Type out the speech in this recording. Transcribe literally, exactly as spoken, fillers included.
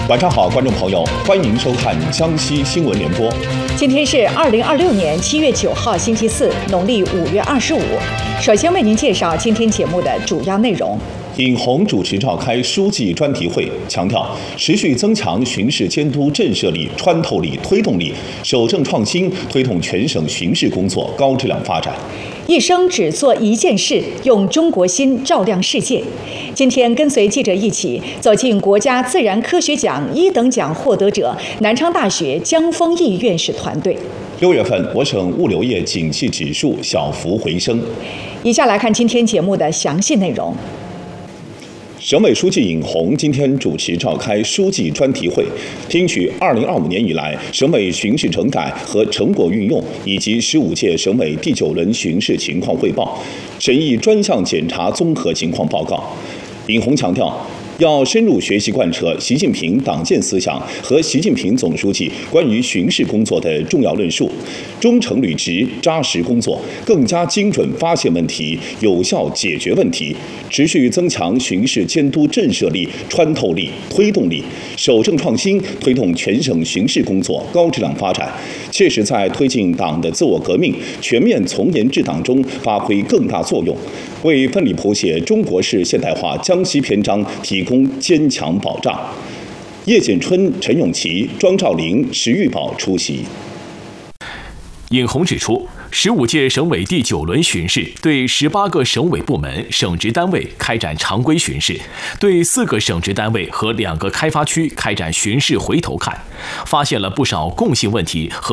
晚上好，观众朋友，欢迎收看江西新闻联播。 今天是二零二六年七月九号，星期四，农历五月二十五。首先为您介绍今天节目的主要内容。 尹红主持召开书记专题会，强调持续增强巡视监督震慑力、穿透力、推动力，守正创新，推动全省巡视工作高质量发展。 一生只做一件事，用中国心照亮世界。今天跟随记者一起走进国家自然科学奖一等奖获得者南昌大学江丰毅院士团队。 六月份，我省物流业景气指数小幅回升。 以下来看今天节目的详细内容。 省委书记尹红今天主持召开书记专题会，听取二零二五年以来省委巡视整改和成果运用以及十五届省委第九轮巡视情况汇报，审议专项检查综合情况报告。尹红强调，要深入学习贯彻习近平党建思想和习近平总书记关于巡视工作的重要论述，忠诚履职、扎实工作，更加精准发现问题，有效解决问题，持续增强巡视监督震慑力、穿透力、推动力，守正创新，推动全省巡视工作高质量发展，切实在推进党的自我革命、全面从严治党中发挥更大作用，为奋力谱写中国式现代化江西篇章提供坚强保障。叶简春、陈永琪、庄兆林、石玉宝出席。 尹红指出，十五届省委第九轮巡视对十八个省委部门、省直单位开展常规巡视，对四个省直单位和两个开发区开展巡视回头看，发现了不少共性问题和